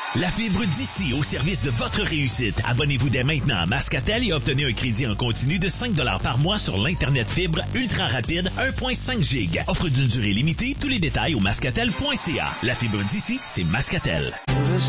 La fibre d'ici au service de votre réussite. Abonnez-vous dès maintenant à Mascatel et obtenez un crédit en continu de 5 $ par mois sur l'Internet fibre ultra rapide 1.5 G. Offre d'une durée limitée. Tous les détails au mascatel.ca. La fibre d'ici, c'est Mascatel.